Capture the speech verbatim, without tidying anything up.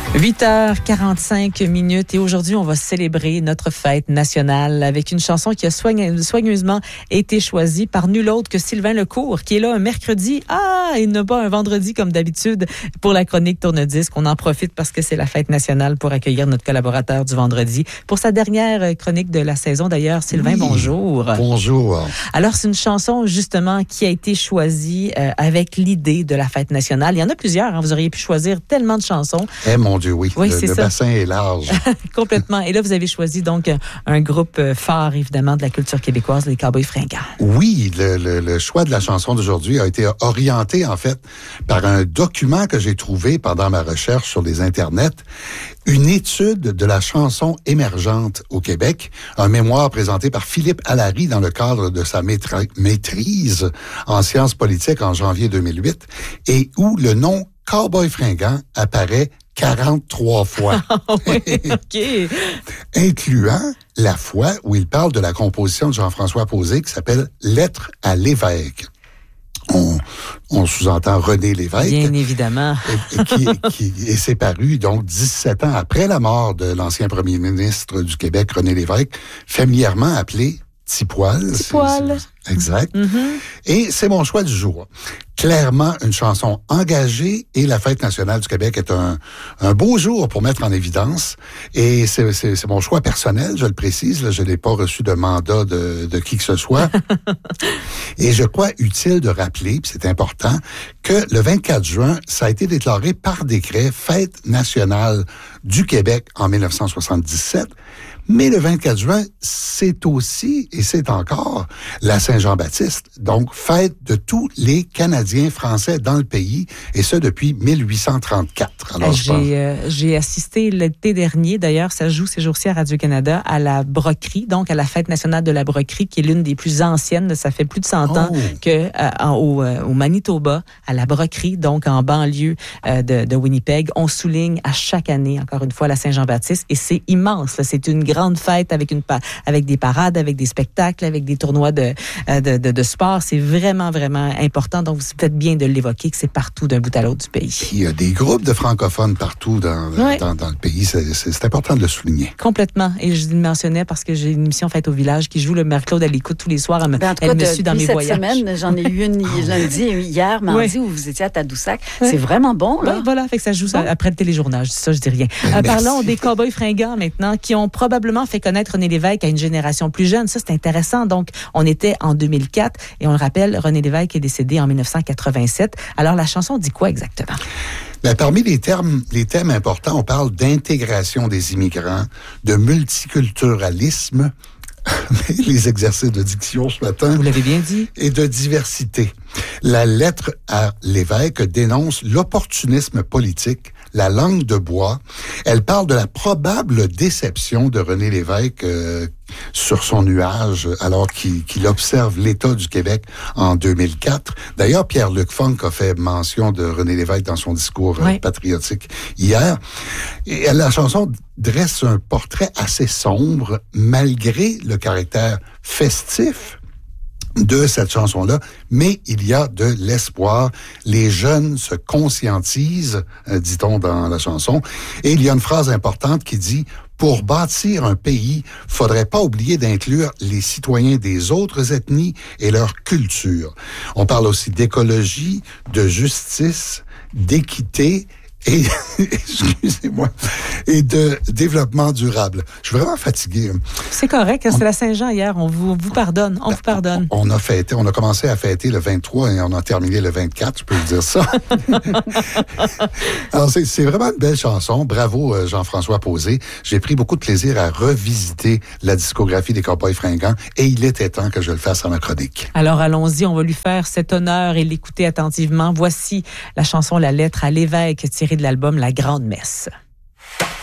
huit heures quarante-cinq minutes et aujourd'hui, on va célébrer notre fête nationale avec une chanson qui a soigne- soigneusement été choisie par nul autre que Sylvain Lecourt, qui est là un mercredi. Ah, il n'a pas un vendredi comme d'habitude pour la chronique Tourne-Disque. On en profite parce que c'est la fête nationale pour accueillir notre collaborateur du vendredi. Pour sa dernière chronique de la saison d'ailleurs, Sylvain, oui, bonjour. Bonjour. Alors, c'est une chanson justement qui a été choisie euh, avec l'idée de la fête nationale. Il y en a plusieurs, hein. Vous auriez pu choisir tellement de chansons. Eh mon Dieu, oui. Oui, le c'est le ça. bassin est large. Complètement. Et là, vous avez choisi donc un groupe phare, évidemment, de la culture québécoise, les Cowboys Fringants. Oui, le, le, le choix de la chanson d'aujourd'hui a été orienté, en fait, par un document que j'ai trouvé pendant ma recherche sur les internets, une étude de la chanson émergente au Québec, un mémoire présenté par Philippe Allary dans le cadre de sa maîtra- maîtrise en sciences politiques en janvier deux mille huit, et où le nom Cowboys Fringants apparaît quarante-trois fois. Oui, OK. Incluant la fois où il parle de la composition de Jean-François Posé qui s'appelle « Lettre à l'évêque ». On, on sous-entend René Lévesque. Bien évidemment. Et, et qui, qui, et c'est paru, donc, dix-sept ans après la mort de l'ancien premier ministre du Québec, René Lévesque, familièrement appelé Tipoil. Tipoil. Exact. Mm-hmm. Et c'est mon choix du jour. Clairement, une chanson engagée et la Fête nationale du Québec est un, un beau jour pour mettre en évidence. Et c'est, c'est, c'est mon choix personnel, je le précise. Là, je n'ai pas reçu de mandat de, de qui que ce soit. Et je crois utile de rappeler, puis c'est important, que le vingt-quatre juin, ça a été déclaré par décret Fête nationale du Québec en dix-neuf cent soixante-dix-sept. Mais le vingt-quatre juin, c'est aussi, et c'est encore, la Saint-Jean-Baptiste. Donc, fête de tous les Canadiens français dans le pays, et ce, depuis dix-huit cent trente-quatre. Alors, je pense... j'ai, euh, j'ai assisté l'été dernier, d'ailleurs, ça joue ces jours-ci à Radio-Canada, à la broquerie, donc à la Fête nationale de la broquerie, qui est l'une des plus anciennes. Ça fait plus de cent ans oh. que euh, en, au, euh, au Manitoba, à la broquerie, donc en banlieue euh, de, de Winnipeg, on souligne à chaque année, encore une fois, la Saint-Jean-Baptiste, et c'est immense. Là, c'est une grande fête avec une pa- avec des parades, avec des spectacles, avec des tournois de, de, de, de sport. C'est vraiment, vraiment important. Donc, vous faites bien de l'évoquer, que c'est partout d'un bout à l'autre du pays. Il y a des groupes de francophones partout dans, ouais. dans, dans le pays. C'est, c'est, c'est important de le souligner. Complètement. Et je le mentionnais parce que j'ai une émission Fête au village qui joue le Marie-Claude, elle l'écoute tous les soirs. Elle me, ben en tout elle cas, me de, suit dans mes cette voyages. Semaine, j'en ai eu une lundi, hier, mardi, oui. où vous étiez à Tadoussac. Oui. C'est vraiment bon, là. Oui, voilà. Fait que ça joue bon. après le téléjournal. Ça, je dis rien. Ben, euh, parlons des Cowboys Fringants maintenant, qui ont probablement fait connaître René Lévesque à une génération plus jeune. Ça, c'est intéressant. Donc, on était en deux mille quatre et on le rappelle, René Lévesque est décédé en dix-neuf cent quatre-vingt-sept. Alors, la chanson dit quoi exactement? Ben, parmi les termes, les thèmes importants, on parle d'intégration des immigrants, de multiculturalisme, les exercices de diction ce matin. Vous l'avez bien dit. Et de diversité. La lettre à l'évêque dénonce l'opportunisme politique, la langue de bois. Elle parle de la probable déception de René Lévesque euh, sur son nuage alors qu'il, qu'il observe l'état du Québec en deux mille quatre. D'ailleurs, Pierre-Luc Funk a fait mention de René Lévesque dans son discours oui. euh, patriotique hier. Et la chanson dresse un portrait assez sombre malgré le caractère festif de cette chanson-là, mais il y a de l'espoir. Les jeunes se conscientisent, euh, dit-on dans la chanson, et il y a une phrase importante qui dit « Pour bâtir un pays, faudrait pas oublier d'inclure les citoyens des autres ethnies et leur culture. » On parle aussi d'écologie, de justice, d'équité, et, excusez-moi, et de développement durable. Je suis vraiment fatigué. C'est correct, on, c'est la Saint-Jean hier, on vous, vous pardonne, on ben, vous pardonne. On, on a fêté, on a commencé à fêter le vingt-trois et on a terminé le vingt-quatre, je peux vous dire ça. Alors, c'est, c'est vraiment une belle chanson. Bravo, euh, Jean-François Posé. J'ai pris beaucoup de plaisir à revisiter la discographie des Cowboys Fringants et il était temps que je le fasse à ma chronique. Alors, allons-y, on va lui faire cet honneur et l'écouter attentivement. Voici la chanson La lettre à l'évêque tirée de l'album La Grande Messe.